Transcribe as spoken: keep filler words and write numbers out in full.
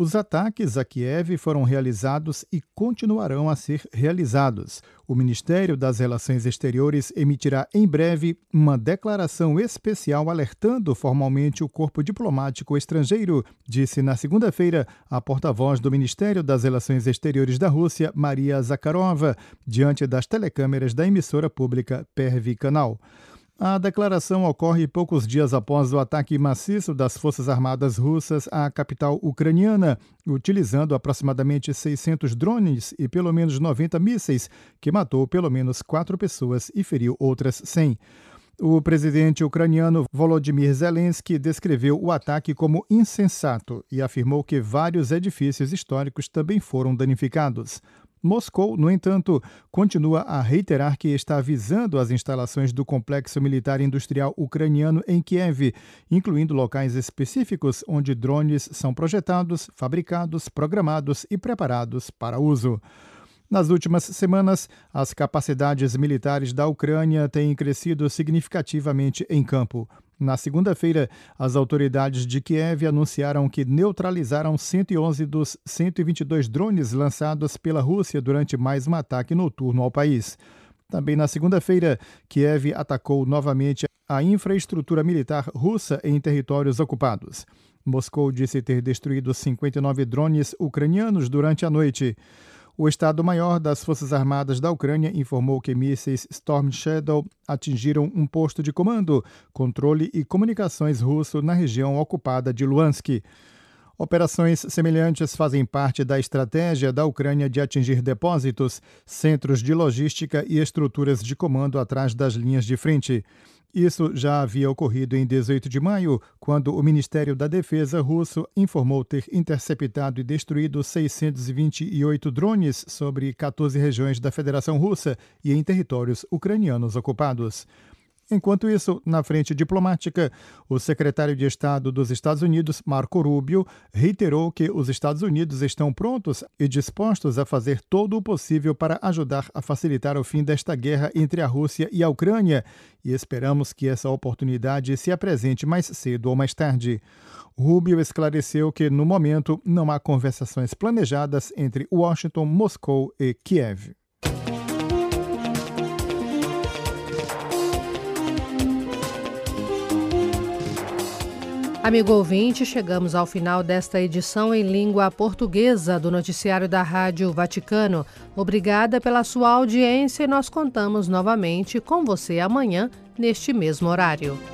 Os ataques a Kiev foram realizados e continuarão a ser realizados. O Ministério das Relações Exteriores emitirá em breve uma declaração especial alertando formalmente o corpo diplomático estrangeiro, disse na segunda-feira a porta-voz do Ministério das Relações Exteriores da Rússia, Maria Zakharova, diante das telecâmeras da emissora pública Pervy Canal. A declaração ocorre poucos dias após o ataque maciço das Forças Armadas russas à capital ucraniana, utilizando aproximadamente seiscentos drones e pelo menos noventa mísseis, que matou pelo menos quatro pessoas e feriu outras cem. O presidente ucraniano Volodymyr Zelensky descreveu o ataque como insensato e afirmou que vários edifícios históricos também foram danificados. Moscou, no entanto, continua a reiterar que está visando as instalações do complexo militar industrial ucraniano em Kiev, incluindo locais específicos onde drones são projetados, fabricados, programados e preparados para uso. Nas últimas semanas, as capacidades militares da Ucrânia têm crescido significativamente em campo. Na segunda-feira, as autoridades de Kiev anunciaram que neutralizaram cento e onze dos cento e vinte e dois drones lançados pela Rússia durante mais um ataque noturno ao país. Também na segunda-feira, Kiev atacou novamente a infraestrutura militar russa em territórios ocupados. Moscou disse ter destruído cinquenta e nove drones ucranianos durante a noite. O Estado-Maior das Forças Armadas da Ucrânia informou que mísseis Storm Shadow atingiram um posto de comando, controle e comunicações russo na região ocupada de Luhansk. Operações semelhantes fazem parte da estratégia da Ucrânia de atingir depósitos, centros de logística e estruturas de comando atrás das linhas de frente. Isso já havia ocorrido em dezoito de maio, quando o Ministério da Defesa russo informou ter interceptado e destruído seiscentos e vinte e oito drones sobre quatorze regiões da Federação Russa e em territórios ucranianos ocupados. Enquanto isso, na frente diplomática, o secretário de Estado dos Estados Unidos, Marco Rubio, reiterou que os Estados Unidos estão prontos e dispostos a fazer todo o possível para ajudar a facilitar o fim desta guerra entre a Rússia e a Ucrânia, e esperamos que essa oportunidade se apresente mais cedo ou mais tarde. Rubio esclareceu que, no momento, não há conversações planejadas entre Washington, Moscou e Kiev. Amigo ouvinte, chegamos ao final desta edição em língua portuguesa do noticiário da Rádio Vaticano. Obrigada pela sua audiência e nós contamos novamente com você amanhã, neste mesmo horário.